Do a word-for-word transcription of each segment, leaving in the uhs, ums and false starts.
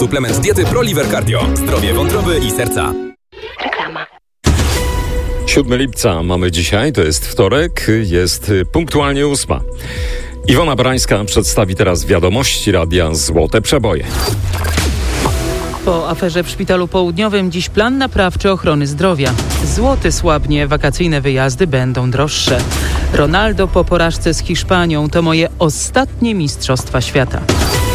Suplement diety ProLiver Cardio. Zdrowie wątroby i serca. Reklama. siódmego lipca mamy dzisiaj, to jest wtorek, jest punktualnie ósma. Iwona Barańska przedstawi teraz wiadomości Radia Złote Przeboje. Po aferze w Szpitalu Południowym dziś plan naprawczy ochrony zdrowia. Złoty słabnie, wakacyjne wyjazdy będą droższe. Ronaldo po porażce z Hiszpanią to moje ostatnie mistrzostwa świata.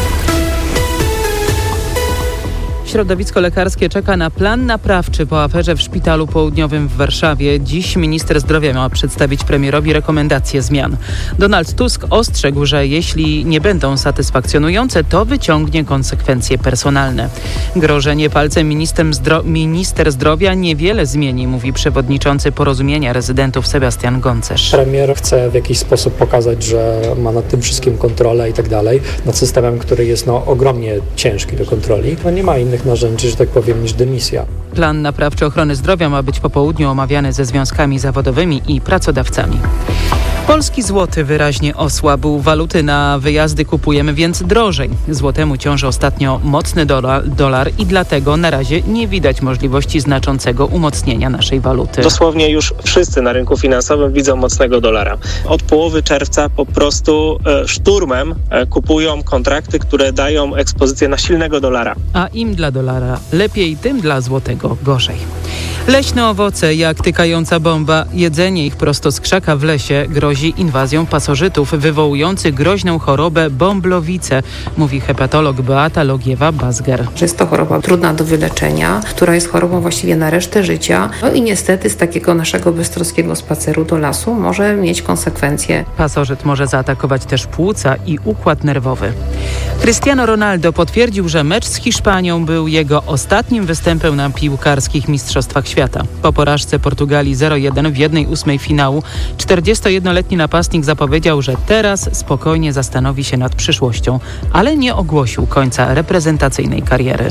Środowisko lekarskie czeka na plan naprawczy po aferze w Szpitalu Południowym w Warszawie. Dziś minister zdrowia ma przedstawić premierowi rekomendacje zmian. Donald Tusk ostrzegł, że jeśli nie będą satysfakcjonujące, to wyciągnie konsekwencje personalne. Grożenie palcem ministrem zdro- minister zdrowia niewiele zmieni, mówi przewodniczący Porozumienia Rezydentów Sebastian Goncerz. Premier chce w jakiś sposób pokazać, że ma nad tym wszystkim kontrolę i tak dalej, nad systemem, który jest no, ogromnie ciężki do kontroli. No, nie ma innych narzędzi, że tak powiem, niż dymisja. Plan naprawczy ochrony zdrowia ma być po południu omawiany ze związkami zawodowymi i pracodawcami. Polski złoty wyraźnie osłabł. Waluty na wyjazdy kupujemy więc drożej. Złotemu ciąży ostatnio mocny dolar, dolar i dlatego na razie nie widać możliwości znaczącego umocnienia naszej waluty. Dosłownie już wszyscy na rynku finansowym widzą mocnego dolara. Od połowy czerwca po prostu e, szturmem e, kupują kontrakty, które dają ekspozycję na silnego dolara. A im dla dolara lepiej, tym dla złotego gorzej. Leśne owoce jak tykająca bomba. Jedzenie ich prosto z krzaka w lesie grozi inwazją pasożytów wywołujących groźną chorobę bąblowicę, mówi hepatolog Beata Logiewa-Bazger. Jest to choroba trudna do wyleczenia, która jest chorobą właściwie na resztę życia. No i niestety z takiego naszego beztroskiego spaceru do lasu może mieć konsekwencje. Pasożyt może zaatakować też płuca i układ nerwowy. Cristiano Ronaldo potwierdził, że mecz z Hiszpanią był jego ostatnim występem na piłkarskich mistrzostwach świata. Po porażce Portugalii zero jeden w jednej ósmej finału czterdziestojednoletni napastnik zapowiedział, że teraz spokojnie zastanowi się nad przyszłością, ale nie ogłosił końca reprezentacyjnej kariery.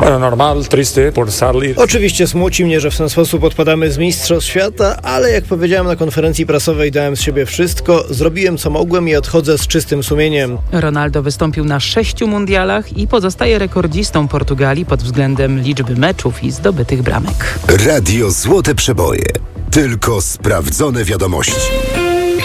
Oczywiście smuci mnie, że w ten sposób odpadamy z mistrzostw świata, ale jak powiedziałem na konferencji prasowej, dałem z siebie wszystko, zrobiłem co mogłem i odchodzę z czystym sumieniem. Ronaldo wystąpił na sześciu mundialach i pozostaje rekordzistą Portugalii pod względem liczby meczów i zdobytych bramek. Radio Złote Przeboje. Tylko sprawdzone wiadomości.